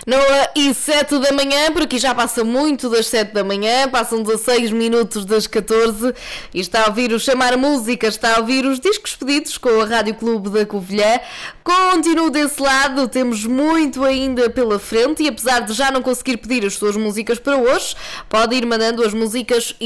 9h07 da manhã, por aqui já passa muito das 7 da manhã, passam 16 minutos das 14 e está a ouvir o Chamar Música, está a ouvir os discos pedidos com a Rádio Clube da Covilhã. Continuo desse lado, temos muito ainda pela frente e apesar de já não conseguir pedir as suas músicas para hoje, pode ir mandando as músicas